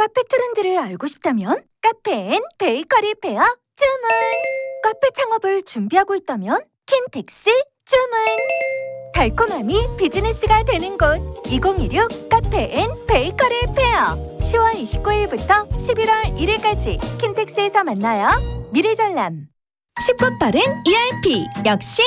카페 트렌드를 알고 싶다면 카페 앤 베이커리 페어 주문! 카페 창업을 준비하고 있다면 킨텍스 주문! 달콤함이 비즈니스가 되는 곳 2016 카페 앤 베이커리 페어 10월 29일부터 11월 1일까지 킨텍스에서 만나요. 미래전람 쉽고 빠른 ERP 역시